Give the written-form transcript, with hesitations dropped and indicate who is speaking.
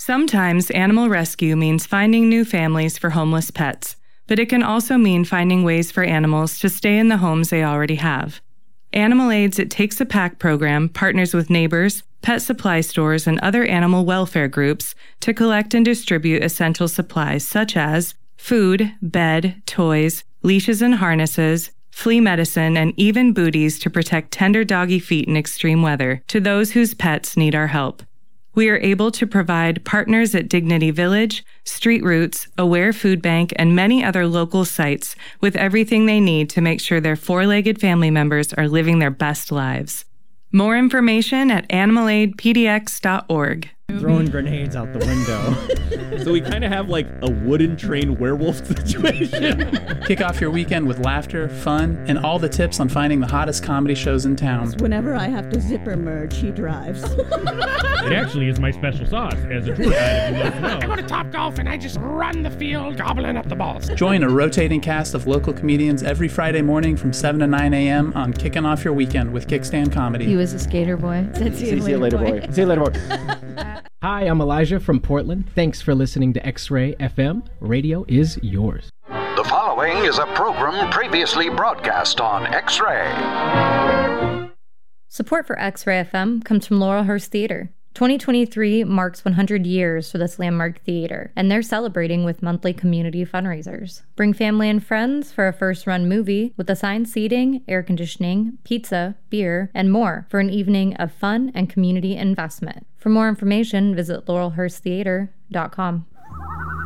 Speaker 1: Sometimes animal rescue means finding new families for homeless pets, but it can also mean finding ways for animals to stay in the homes they already have. Animal Aid's It Takes a Pack program partners with neighbors, pet supply stores, and other animal welfare groups to collect and distribute essential supplies such as food, bed, toys, leashes and harnesses, flea medicine, and even booties to protect tender doggy feet in extreme weather to those whose pets need our help. We are able to provide partners at Dignity Village, Street Roots, Aware Food Bank, and many other local sites with everything they need to make sure their four-legged family members are living their best lives. More information at animalaidpdx.org.
Speaker 2: Throwing grenades out the window.
Speaker 3: So we kind of have like a wooden train werewolf situation.
Speaker 4: Kick off your weekend with laughter, fun, and all the tips on finding the hottest comedy shows in town.
Speaker 5: Whenever I have to zipper merge, he drives.
Speaker 6: It actually is my special sauce as a tour guide, if you don't know.
Speaker 7: I go to Topgolf and I just run the field gobbling up the balls.
Speaker 4: Join a rotating cast of local comedians every Friday morning from 7 to 9 a.m. on Kicking Off Your Weekend with Kickstand Comedy.
Speaker 8: He was a skater boy.
Speaker 2: See you later, boy. See you later, boy.
Speaker 9: Hi, I'm Elijah from Portland. Thanks for listening to X-Ray FM. Radio is yours.
Speaker 10: The following is a program previously broadcast on X-Ray.
Speaker 8: Support for X-Ray FM comes from Laurelhurst Theater. 2023 marks 100 years for this landmark theater, and they're celebrating with monthly community fundraisers. Bring family and friends for a first-run movie with assigned seating, air conditioning, pizza, beer, and more for an evening of fun and community investment. For more information, visit laurelhursttheater.com.